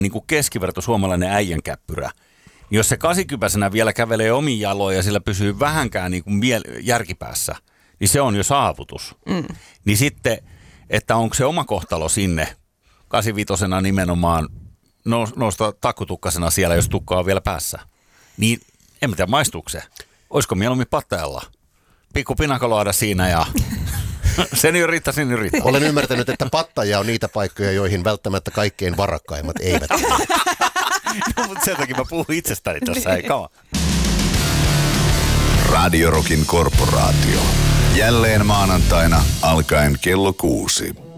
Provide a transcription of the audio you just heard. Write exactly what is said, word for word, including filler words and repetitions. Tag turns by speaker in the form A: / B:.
A: niin kuin keskiverto suomalainen äijänkäppyrä. Jos se kasikypäisenä vielä kävelee omiin jaloin ja sillä pysyy vähänkään niin kuin miel- järkipäässä, niin se on jo saavutus. Mm. Niin sitten, että onko se oma kohtalo sinne kasivitosena nimenomaan nousta takkutukkasena siellä, jos tukka on vielä päässä. Niin en mä tiedä, maistuuko se? Olisiko mieluummin pattajalla? Pikku pinakoloida siinä ja sen jo riittää, sen jo riittää.
B: Olen ymmärtänyt, että pattaja on niitä paikkoja, joihin välttämättä kaikkein varakkaimmat eivät.
A: No, mutta sen takia mä puhun itsestäni tässä, ei kauan.
C: Radio Rockin korporaatio. Jälleen maanantaina alkaen kello kuusi.